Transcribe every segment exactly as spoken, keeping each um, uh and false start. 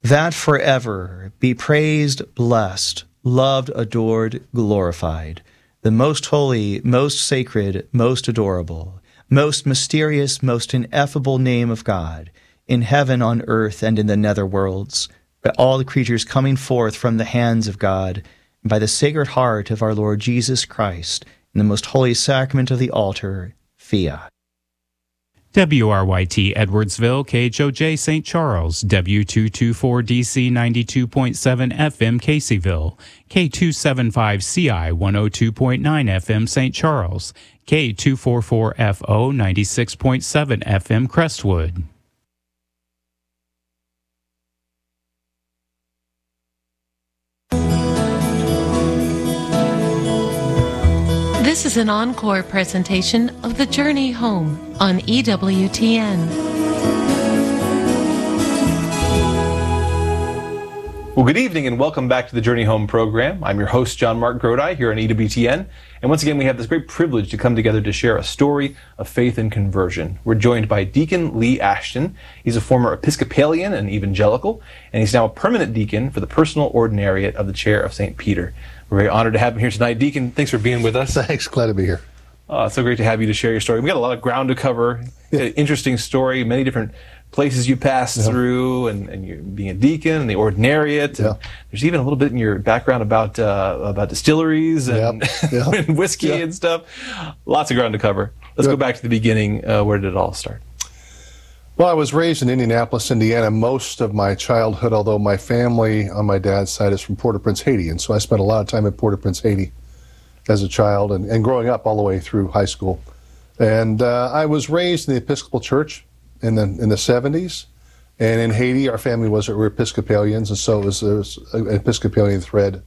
that forever be praised, blessed, loved, adored, glorified, the most holy, most sacred, most adorable, most mysterious, most ineffable name of God, in heaven, on earth, and in the nether worlds, by all the creatures coming forth from the hands of God, and by the Sacred Heart of our Lord Jesus Christ, in the most holy sacrament of the altar, fiat. W R Y T Edwardsville, K H O J Saint Charles, W two twenty-four D C ninety-two point seven F M Caseyville, K two seventy-five C I one oh two point nine F M Saint Charles, K two forty-four F O ninety-six point seven F M Crestwood. This is an encore presentation of The Journey Home on E W T N. Well, good evening and welcome back to the Journey Home program. I'm your host, John Mark Grodi, here on E W T N. And once again, we have this great privilege to come together to share a story of faith and conversion. We're joined by Deacon Lee Ashton. He's a former Episcopalian and evangelical, and he's now a permanent deacon for the Personal Ordinariate of the Chair of Saint Peter. We're very honored to have him here tonight. Deacon, thanks for being with us. Thanks. Glad to be here. Oh, it's so great to have you to share your story. We got a lot of ground to cover. Yeah. Interesting story, many different places you passed yeah. through, and, and you being a deacon and the ordinariate. Yeah. And there's even a little bit in your background about uh, about distilleries and, yep. yeah. and whiskey yeah. and stuff. Lots of ground to cover. Let's yep. go back to the beginning. Uh, where did it all start? Well, I was raised in Indianapolis, Indiana, most of my childhood, although my family on my dad's side is from Port-au-Prince, Haiti. And so I spent a lot of time in Port-au-Prince, Haiti as a child and, and growing up all the way through high school. And uh, I was raised in the Episcopal Church in the in the seventies. And in Haiti, our family was we were Episcopalians, and so it was, it was an Episcopalian thread.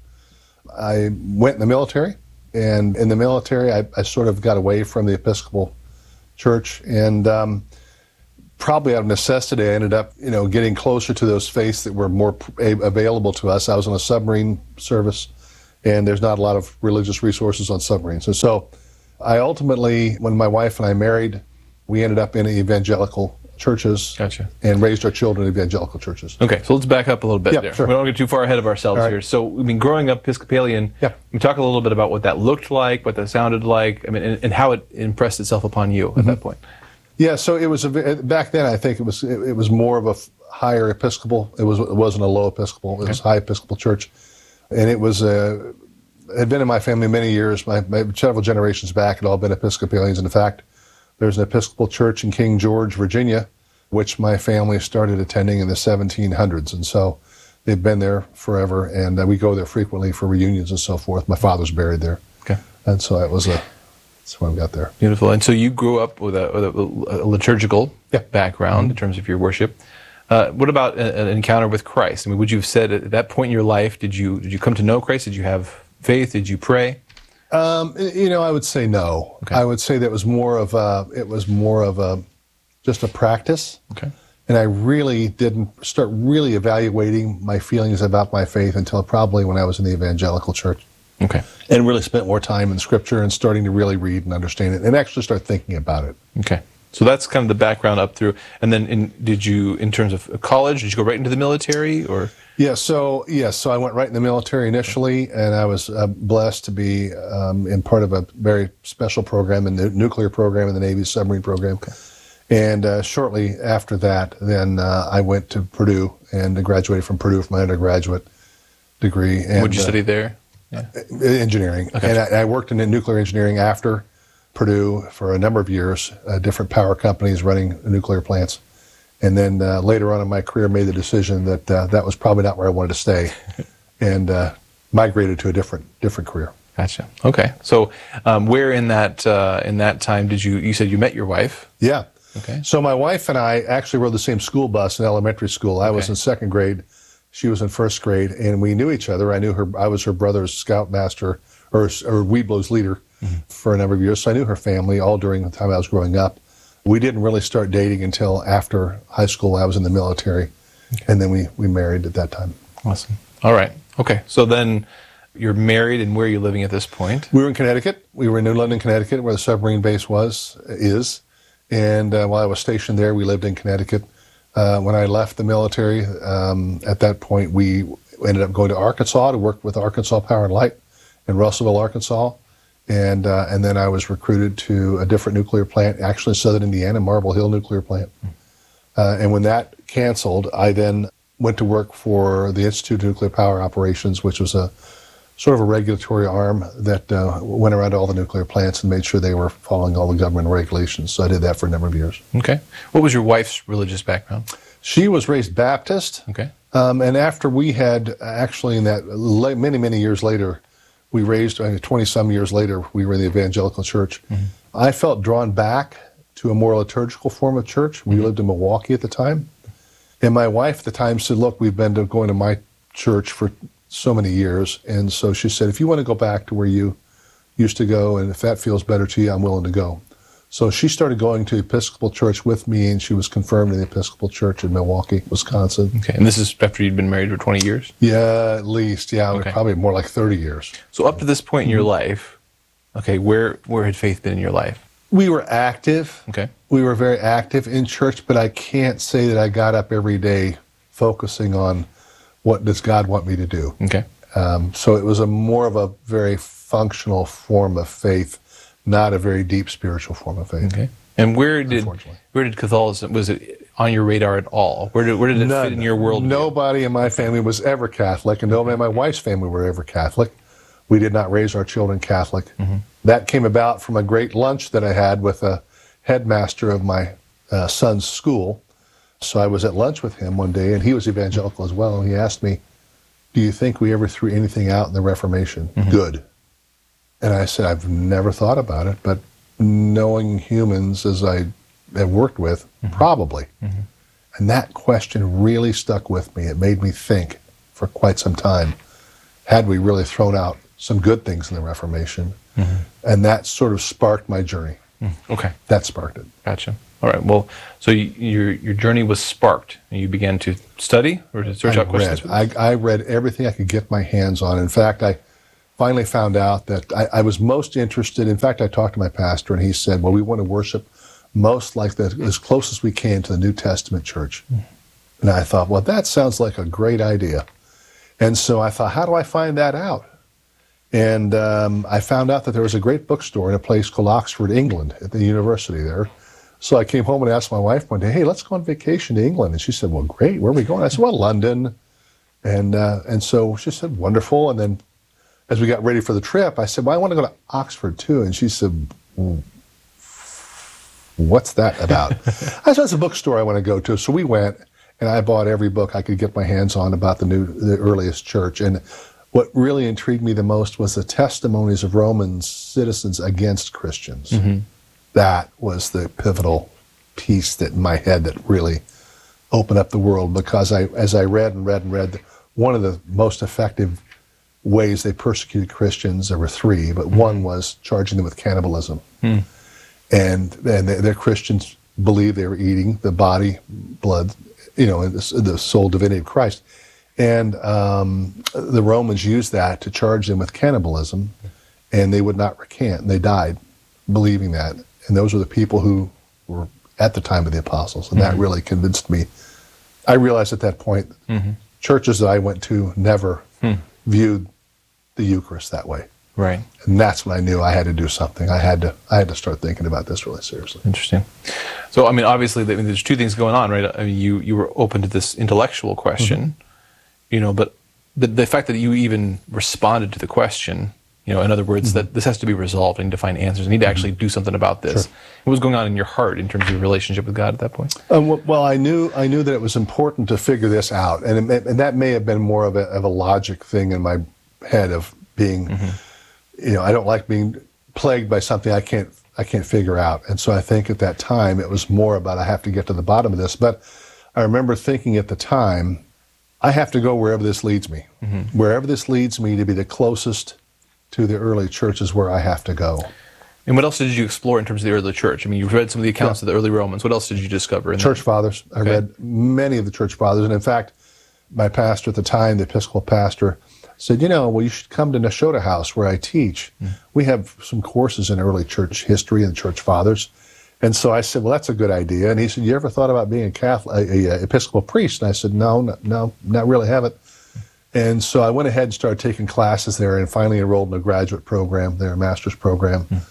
I went in the military, and in the military, I, I sort of got away from the Episcopal Church, and um, probably out of necessity, I ended up, you know, getting closer to those faiths that were more available to us. I was on a submarine service, and there's not a lot of religious resources on submarines. And so I ultimately, when my wife and I married, we ended up in evangelical churches gotcha. and raised our children in evangelical churches. Okay, so let's back up a little bit yeah, there. Sure. We don't get too far ahead of ourselves right. here. So, I mean, growing up Episcopalian, yeah. we talk a little bit about what that looked like, what that sounded like, I mean, and, and how it impressed itself upon you at mm-hmm. that point. Yeah, so it was a, back then. I think it was it, it was more of a higher Episcopal. It was it wasn't a low Episcopal. It okay. was high Episcopal church, and it was uh, had been in my family many years. My, my several generations back had all been Episcopalians. In fact, there's an Episcopal church in King George, Virginia, which my family started attending in the seventeen hundreds, and so they've been there forever. And uh, we go there frequently for reunions and so forth. My father's buried there, okay, and so it was a. That's when I got there. Beautiful. And so you grew up with a, with a, a liturgical yeah. background mm-hmm. in terms of your worship. Uh, what about a, an encounter with Christ? I mean, would you have said at that point in your life, did you did you come to know Christ? Did you have faith? Did you pray? Um, you know, I would say no. Okay. I would say that was more of a, it was more of a, just a practice. Okay. And I really didn't start really evaluating my feelings about my faith until probably when I was in the evangelical church. Okay. And really spent more time in Scripture and starting to really read and understand it and actually start thinking about it. Okay. So that's kind of the background up through. And then in, did you, in terms of college, did you go right into the military or? Yeah, so, yes, so I went right in the military initially, and I was uh, blessed to be um, in part of a very special program, in the nuclear program in the Navy's submarine program. Okay. And uh, shortly after that, then uh, I went to Purdue and graduated from Purdue for my undergraduate degree. What did you uh, study there? Yeah. Engineering. Okay. And I, I worked in nuclear engineering after Purdue for a number of years, uh, different power companies running nuclear plants. And then uh, later on in my career made the decision that uh, that was probably not where I wanted to stay and uh, migrated to a different different career. Gotcha. Okay. So um, where in that uh, in that time did you, you said you met your wife? Yeah. Okay. So my wife and I actually rode the same school bus in elementary school. I okay. was in second grade. She was in first grade, and we knew each other. I knew her. I was her brother's scoutmaster, or or Weeblow's leader, mm-hmm. for a number of years. So I knew her family all during the time I was growing up. We didn't really start dating until after high school. I was in the military, okay. and then we, we married at that time. Awesome. All right. Okay. So then you're married, and where are you living at this point? We were in Connecticut. We were in New London, Connecticut, where the submarine base was, is. And uh, while I was stationed there, we lived in Connecticut. Uh, when I left the military, um, at that point, we ended up going to Arkansas to work with Arkansas Power and Light in Russellville, Arkansas. And uh, and then I was recruited to a different nuclear plant, actually in southern Indiana, Marble Hill Nuclear Plant. Uh, and when that canceled, I then went to work for the Institute of Nuclear Power Operations, which was a sort of a regulatory arm that uh, went around to all the nuclear plants and made sure they were following all the government regulations. So I did that for a number of years. Okay. What was your wife's religious background? She was raised Baptist. Okay. Um, and after we had, actually in that, many, many years later, we raised, twenty-some years later, we were in the evangelical church. Mm-hmm. I felt drawn back to a more liturgical form of church. We mm-hmm. lived in Milwaukee at the time. And my wife at the time said, look, we've been to going to my church for so many years. And so she said, if you want to go back to where you used to go, and if that feels better to you, I'm willing to go. So she started going to the Episcopal Church with me, and she was confirmed in the Episcopal Church in Milwaukee, Wisconsin. Okay, and this is after you'd been married for twenty years? Yeah, at least. Yeah, okay. Probably more like thirty years. So up to this point in your life, okay, where where had faith been in your life? We were active. Okay. We were very active in church, but I can't say that I got up every day focusing on what does God want me to do. Okay. Um, so it was a more of a very functional form of faith, not a very deep spiritual form of faith. Okay. And where did where did Catholicism, was it on your radar at all? Where did where did it None, fit in your world? Nobody in my family was ever Catholic, and nobody in my wife's family were ever Catholic. We did not raise our children Catholic. Mm-hmm. That came about from a great lunch that I had with a headmaster of my uh, son's school. So I was at lunch with him one day, and he was evangelical as well, and he asked me, do you think we ever threw anything out in the Reformation? Mm-hmm. Good. And I said, I've never thought about it, but knowing humans as I have worked with, mm-hmm. probably. Mm-hmm. And that question really stuck with me. It made me think for quite some time, had we really thrown out some good things in the Reformation? Mm-hmm. And that sort of sparked my journey. Mm. Okay. That sparked it. Gotcha. All right. Well, so you, your your journey was sparked, and you began to study or to search I out questions? Read. I, I read everything I could get my hands on. In fact, I finally found out that I, I was most interested. In fact, I talked to my pastor, and he said, well, we want to worship most like the, as close as we can to the New Testament church. Mm. And I thought, well, that sounds like a great idea. And so I thought, how do I find that out? And um, I found out that there was a great bookstore in a place called Oxford, England, at the university there. So I came home and asked my wife one day, hey, let's go on vacation to England. And she said, well, great, where are we going? I said, well, London. And uh, and so she said, wonderful. And then as we got ready for the trip, I said, well, I want to go to Oxford too. And she said, what's that about? I said, it's a bookstore I want to go to. So we went, and I bought every book I could get my hands on about the new, the earliest church. And what really intrigued me the most was the testimonies of Roman citizens against Christians. Mm-hmm. That was the pivotal piece that in my head that really opened up the world, because I, as I read and read and read, one of the most effective ways they persecuted Christians, there were three, but mm-hmm. one was charging them with cannibalism. Mm. And, and their Christians believed they were eating the body, blood, you know, the, the soul divinity of Christ. And um, the Romans used that to charge them with cannibalism, and they would not recant, and they died believing that. And those were the people who were at the time of the apostles, and mm-hmm. that really convinced me. I realized at that point, mm-hmm. churches that I went to never hmm. viewed the Eucharist that way. Right. And that's when I knew I had to do something. I had to I had to start thinking about this really seriously. Interesting. So, I mean, obviously, I mean, there's two things going on, right? I mean, you, you were open to this intellectual question, mm-hmm. you know, but the, the fact that you even responded to the question, you know, in other words, mm-hmm. that this has to be resolved, I need to find answers, I need to mm-hmm. actually do something about this. Sure. What was going on in your heart in terms of your relationship with God at that point? Um, well, I knew I knew that it was important to figure this out, and, it, and that may have been more of a, of a logic thing in my head of being, mm-hmm. you know, I don't like being plagued by something I can't I can't figure out. And so I think at that time it was more about I have to get to the bottom of this. But I remember thinking at the time, I have to go wherever this leads me. Mm-hmm. Wherever this leads me to be the closest to the early church is where I have to go. And what else did you explore in terms of the early church? I mean, you've read some of the accounts yeah. of the early Romans. What else did you discover? In church that? Fathers. I okay. read many of the church fathers. And in fact, my pastor at the time, the Episcopal pastor, said, you know, well, you should come to Nashotah House where I teach. Mm. We have some courses in early church history and church fathers. And so I said, well, that's a good idea. And he said, you ever thought about being a Catholic, a, a Episcopal priest? And I said, no, no, no, not really, haven't. And so I went ahead and started taking classes there and finally enrolled in a graduate program there, a master's program. Mm.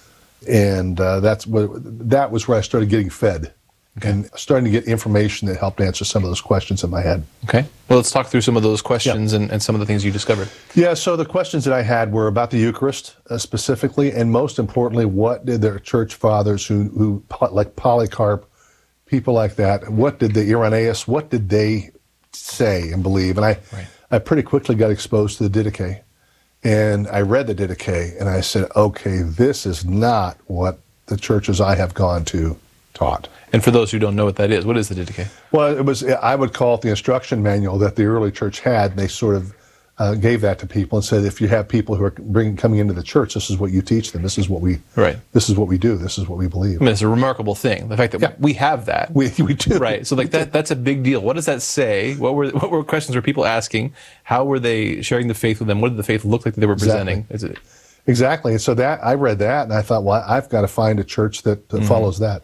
And uh, that's what, that was where I started getting fed. Okay. And starting to get information that helped answer some of those questions in my head. Okay. Well, let's talk through some of those questions yeah. and, and some of the things you discovered. Yeah, so the questions that I had were about the Eucharist uh, specifically, and most importantly, what did their church fathers, who, who like Polycarp, people like that, what did the Irenaeus, what did they say and believe? And I, right. I pretty quickly got exposed to the Didache. And I read the Didache, and I said, okay, this is not what the churches I have gone to taught. And for those who don't know what that is, what is the Didache? Well, it was, I would call it the instruction manual that the early church had, and they sort of uh, gave that to people and said, if you have people who are bringing, coming into the church, this is what you teach them. This is what we, right. This is what we do. This is what we believe. I mean, it's a remarkable thing, the fact that yeah. we have that. We, we do. Right. So like that, that's a big deal. What does that say? What were, what were questions were people asking? How were they sharing the faith with them? What did the faith look like that they were presenting? Exactly. Is it? Exactly. And so that, I read that, and I thought, well, I've got to find a church that, that mm-hmm. follows that.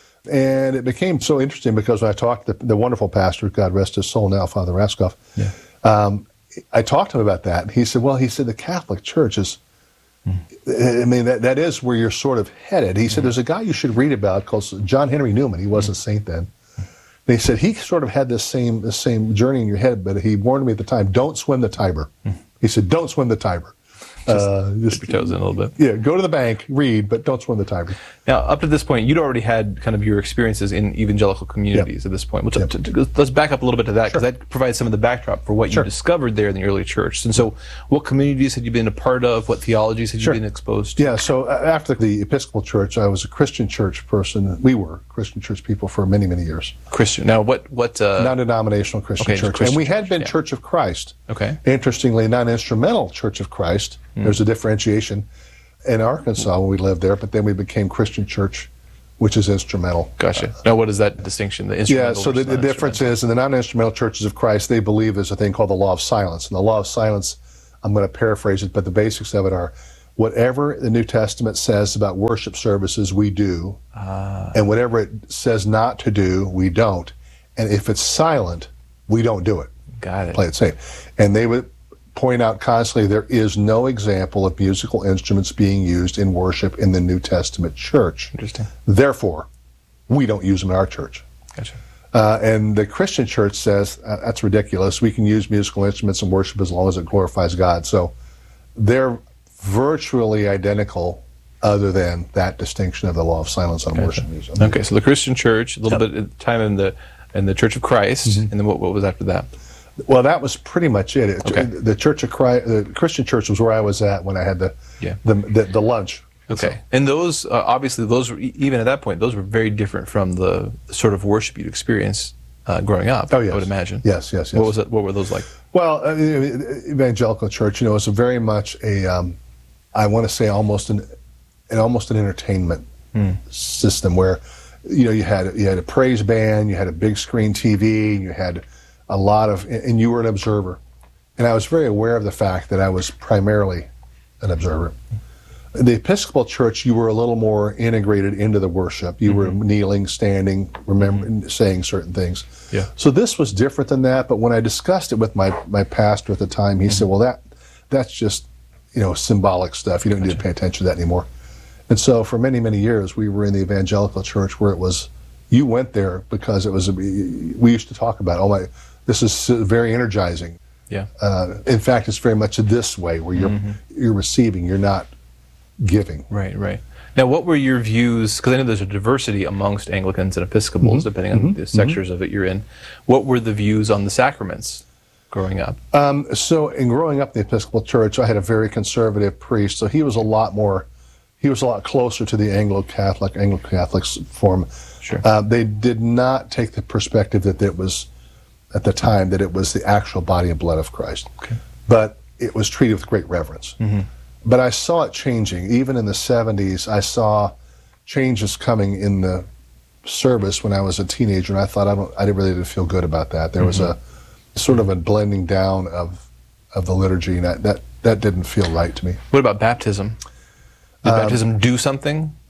And it became so interesting because when I talked to the, the wonderful pastor, God rest his soul now, Father Raskoff, yeah. um, I talked to him about that. He said, well, he said, the Catholic Church is, mm. I mean, that, that is where you're sort of headed. He said, mm. there's a guy you should read about called John Henry Newman. He wasn't mm. a saint then. And he said, he sort of had this same, this same journey in your head, but he warned me at the time, don't swim the Tiber. Mm. He said, don't swim the Tiber. Just, uh, just dip your toes in a little bit. Yeah, go to the bank, read, but don't swim the Tiber. Now, up to this point, you'd already had kind of your experiences in evangelical communities yep. at this point. Which, yep. to, to, let's back up a little bit to that, because sure. that provides some of the backdrop for what sure. you discovered there in the early church. And so, what communities had you been a part of? What theologies had sure. you been exposed to? Yeah, so uh, after the Episcopal Church, I was a Christian church person. We were Christian church people for many, many years. Christian. Now, what... what uh, non-denominational Christian okay, church. Christian and we had been yeah. Church of Christ. Okay. Interestingly, non-instrumental Church of Christ. Mm. There's a differentiation in Arkansas when we lived there, but then we became Christian Church, which is instrumental. Gotcha. Uh, now, what is that distinction? The instrumental yeah, so the, the difference is in the non-instrumental churches of Christ, they believe there's a thing called the law of silence. And the law of silence, I'm going to paraphrase it, but the basics of it are whatever the New Testament says about worship services, we do, uh, and whatever it says not to do, we don't. And if it's silent, we don't do it. Got it. Play it safe. And they would point out constantly there is no example of musical instruments being used in worship in the New Testament church. Interesting. Therefore, we don't use them in our church. Gotcha. Uh, and the Christian church says, uh, that's ridiculous. We can use musical instruments in worship as long as it glorifies God. So they're virtually identical other than that distinction of the law of silence on gotcha. worship music. Okay, so the Christian church, a little yep. bit of time in the in the Church of Christ, mm-hmm. and then what, what was after that? Well, that was pretty much it. it okay. The Church of Christ, the Christian church was where I was at when I had the yeah. the, the, the lunch. Okay, so, and those uh, obviously those were, even at that point, those were very different from the sort of worship you'd experienced uh, growing up. Oh yes, I would imagine. Yes, yes, yes. What was it? What were those like? Well, uh, evangelical church, you know, it's a very much a, um, I want to say almost an, an almost an entertainment hmm. system where, you know, you had you had a praise band, you had a big screen T V, you had a lot of, and you were an observer. And I was very aware of the fact that I was primarily an observer. In the Episcopal Church, you were a little more integrated into the worship. You mm-hmm. were kneeling, standing, remembering, mm-hmm. saying certain things. Yeah. So this was different than that, but when I discussed it with my, my pastor at the time, he mm-hmm. said, well, that that's just, you know, symbolic stuff. You don't need to pay attention to that anymore. And so for many, many years, we were in the Evangelical Church where it was, you went there because it was, a, we used to talk about, oh my, this is very energizing. Yeah. Uh, in fact, it's very much this way where you're mm-hmm. you're receiving, you're not giving. Right, right. Now, what were your views? Because I know there's a diversity amongst Anglicans and Episcopals, mm-hmm. depending on mm-hmm. the sectors mm-hmm. of it you're in. What were the views on the sacraments growing up? Um, so, in growing up in the Episcopal Church, I had a very conservative priest, so he was a lot more, he was a lot closer to the Anglo-Catholic, Anglo-Catholic form. Sure. Uh, they did not take the perspective that it was, at the time, that it was the actual body and blood of Christ. Okay. But it was treated with great reverence. Mm-hmm. But I saw it changing. Even in the seventies, I saw changes coming in the service when I was a teenager, and I thought I don't, I didn't really didn't feel good about that. There mm-hmm. was a sort of a blending down of of the liturgy, and that that, that didn't feel right to me. What about baptism? Did um, baptism do something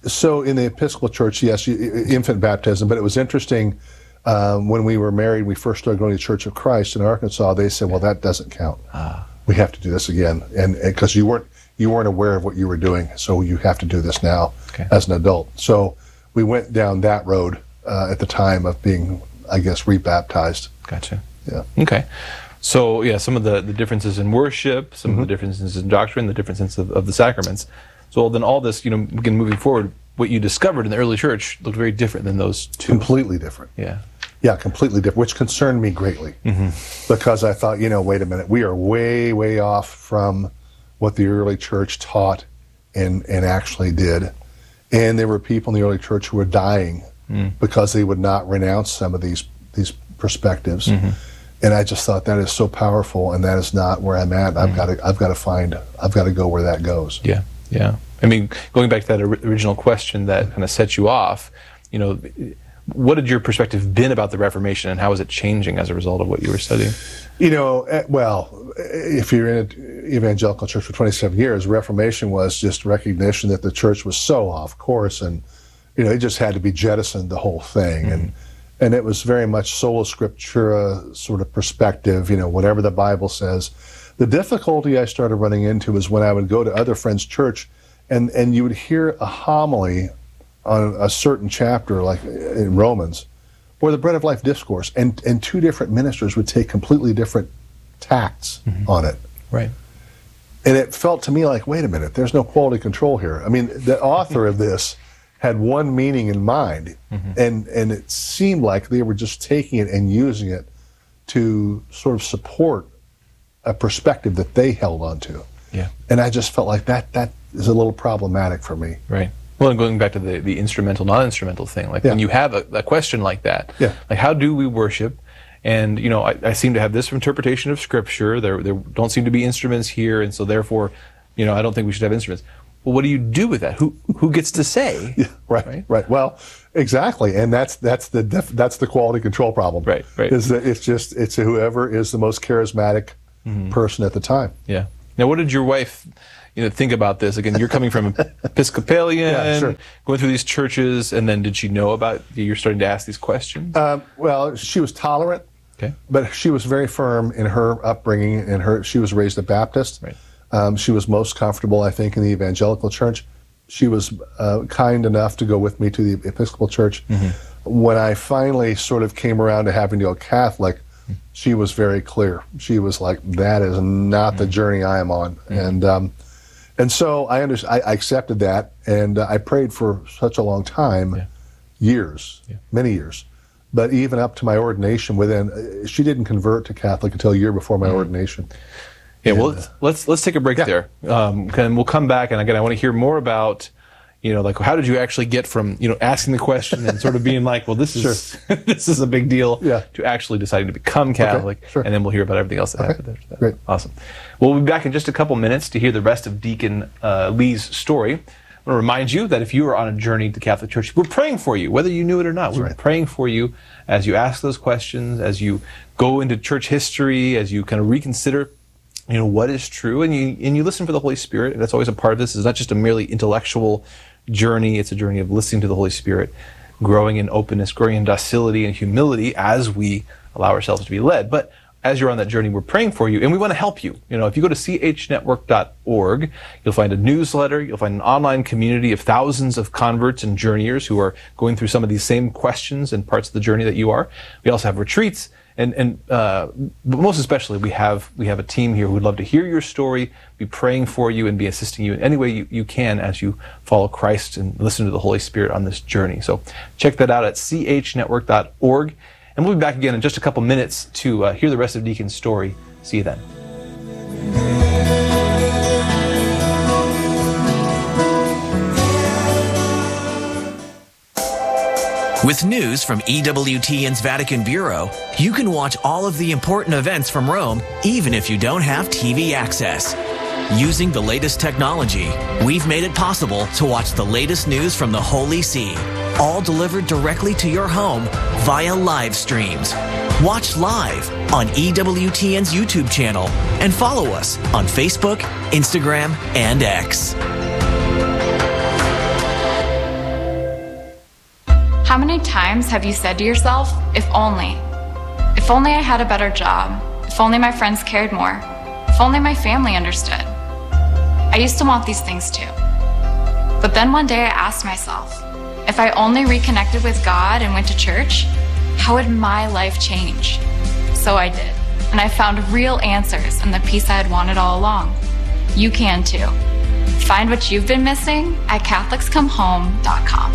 So in the Episcopal Church, yes, infant baptism, but it was interesting. Um, when we were married, we first started going to Church of Christ in Arkansas. They said, "Well, that doesn't count. Ah. We have to do this again," and because you weren't you weren't aware of what you were doing, so you have to do this now okay. as an adult. So we went down that road uh, at the time of being, I guess, rebaptized. Gotcha. Yeah. Okay. So yeah, some of the, the differences in worship, some mm-hmm. of the differences in doctrine, the differences of, of the sacraments. So then all this, you know, again, moving forward, what you discovered in the early church looked very different than those two. Completely different. Yeah. Yeah, completely different, which concerned me greatly mm-hmm. because I thought, you know, wait a minute, we are way, way off from what the early church taught and, and actually did. And there were people in the early church who were dying mm. because they would not renounce some of these these perspectives. Mm-hmm. And I just thought that is so powerful, and that is not where I'm at. I've mm. got to, I've got to find, I've got to go where that goes. Yeah, yeah. I mean, going back to that original question that kind of set you off, you know, what had your perspective been about the Reformation, and how was it changing as a result of what you were studying? You know, well, if you're in an evangelical church for twenty-seven years, Reformation was just recognition that the church was so off course, and, you know, it just had to be jettisoned, the whole thing. Mm-hmm. And and it was very much sola scriptura sort of perspective, you know, whatever the Bible says. The difficulty I started running into was when I would go to other friends' church, and, and you would hear a homily on a certain chapter, like in Romans, or the Bread of Life discourse, and, and two different ministers would take completely different tacts mm-hmm. on it. Right. And it felt to me like, wait a minute, there's no quality control here. I mean, the author of this had one meaning in mind, mm-hmm. and, and it seemed like they were just taking it and using it to sort of support a perspective that they held onto. Yeah. And I just felt like that that is a little problematic for me. Right. Well, and going back to the, the instrumental, non-instrumental thing, like yeah. when you have a, a question like that, yeah. like how do we worship? And, you know, I, I seem to have this interpretation of Scripture. There, there don't seem to be instruments here, and so therefore, you know, I don't think we should have instruments. Well, what do you do with that? Who who gets to say? Yeah, right, right, right. Well, exactly, and that's that's the def, that's the quality control problem. Right, right. Is that it's just it's whoever is the most charismatic mm-hmm. person at the time. Yeah. Now, what did your wife, you know, think about this? Again, you're coming from Episcopalian, yeah, sure. going through these churches, and then did she know about you're starting to ask these questions? Um, well, she was tolerant, okay, but she was very firm in her upbringing. And her she was raised a Baptist. Right. Um, she was most comfortable, I think, in the evangelical church. She was uh, kind enough to go with me to the Episcopal church. Mm-hmm. When I finally sort of came around to having to go Catholic, mm-hmm. she was very clear. She was like, "That is not mm-hmm. the journey I am on," mm-hmm. and um, and so I, under- I, I accepted that, and uh, I prayed for such a long time, yeah. years, yeah. many years. But even up to my ordination, within uh, she didn't convert to Catholic until a year before my mm-hmm. ordination. Yeah, well, let's, let's let's take a break yeah. there, um, and we'll come back. And again, I want to hear more about, you know, like how did you actually get from, you know, asking the question and sort of being like, well, this is sure. this is a big deal, yeah. to actually deciding to become Catholic, okay. sure. and then we'll hear about everything else that okay. happened after that. Great, awesome. Well, we'll be back in just a couple minutes to hear the rest of Deacon uh, Lee's story. I want to remind you that if you are on a journey to Catholic Church, we're praying for you, whether you knew it or not. That's we're right. praying for you as you ask those questions, as you go into church history, as you kind of reconsider, you know, what is true, and you and you listen for the Holy Spirit. And that's always a part of this. It's not just a merely intellectual journey. It's a journey of listening to the Holy Spirit, growing in openness, growing in docility and humility as we allow ourselves to be led. But as you're on that journey, we're praying for you, and we want to help you. You know, if you go to c h network dot org, you'll find a newsletter, you'll find an online community of thousands of converts and journeyers who are going through some of these same questions and parts of the journey that you are. We also have retreats, and and uh, but most especially, we have we have a team here who would love to hear your story, be praying for you, and be assisting you in any way you, you can as you follow Christ and listen to the Holy Spirit on this journey. So check that out at c h network dot org. And we'll be back again in just a couple minutes to uh, hear the rest of Deacon's story. See you then. With news from E W T N's Vatican Bureau, you can watch all of the important events from Rome, even if you don't have T V access. Using the latest technology, we've made it possible to watch the latest news from the Holy See, all delivered directly to your home via live streams. Watch live on E W T N's YouTube channel and follow us on Facebook, Instagram, and X. How many times have you said to yourself, if only? If only I had a better job. If only my friends cared more. If only my family understood. I used to want these things too. But then one day I asked myself, if I only reconnected with God and went to church, how would my life change? So I did, and I found real answers and the peace I had wanted all along. You can too. Find what you've been missing at Catholics Come Home dot com.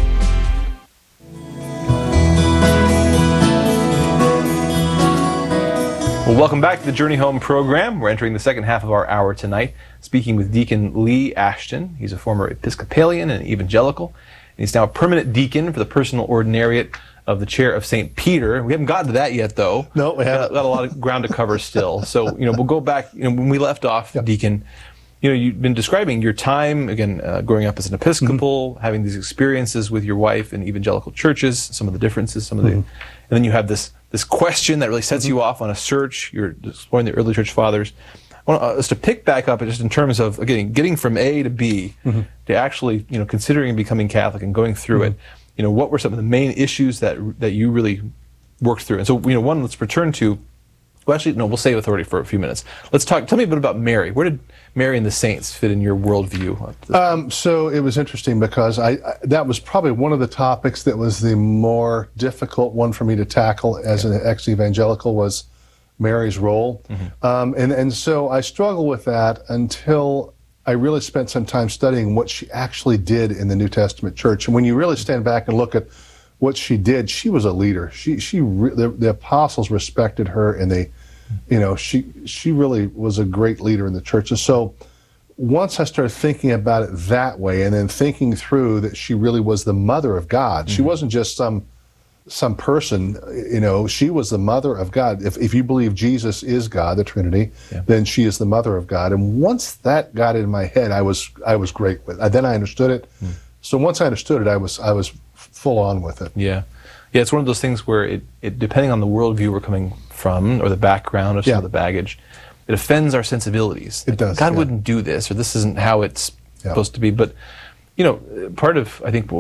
Well, welcome back to the Journey Home program. We're entering the second half of our hour tonight, speaking with Deacon Lee Ashton. He's a former Episcopalian and evangelical, and he's now a permanent deacon for the Personal Ordinariate of the Chair of Saint Peter. We haven't gotten to that yet, though. No, we haven't. Got, got a lot of ground to cover still. So, you know, we'll go back. You know, when we left off, yep. Deacon, you know, you've been describing your time, again, uh, growing up as an Episcopal, mm-hmm. having these experiences with your wife in evangelical churches, some of the differences, some of the, mm-hmm. and then you have this this question that really sets mm-hmm. you off on a search. You're exploring the early church fathers. I want us to pick back up just in terms of, again, getting from A to B mm-hmm. to actually, you know, considering becoming Catholic and going through mm-hmm. it. You know, what were some of the main issues that that you really worked through? And so, you know, one, let's return to, well, actually, no, we'll save authority for a few minutes. Let's talk, tell me a bit about Mary. Where did Mary and the saints fit in your worldview? Um, so it was interesting because I, I that was probably one of the topics that was the more difficult one for me to tackle as yeah. an ex-evangelical was Mary's role. Mm-hmm. Um, and, and so I struggled with that until I really spent some time studying what she actually did in the New Testament church. And when you really stand back and look at what she did, she was a leader. She, she, re- the, the apostles respected her, and they, you know, she, she really was a great leader in the church. And so, once I started thinking about it that way, and then thinking through that she really was the mother of God, mm-hmm. she wasn't just some, some person. You know, she was the mother of God. If if you believe Jesus is God, the Trinity, yeah. then she is the mother of God. And once that got in my head, I was I was great with it. Then I understood it. Mm. So once I understood it, I was I was full on with it. Yeah, yeah. It's one of those things where it, it depending on the worldview we're coming from or the background or some yeah. of the baggage, it offends our sensibilities. It does. God yeah. wouldn't do this, or this isn't how it's yeah. supposed to be. But you know, part of I think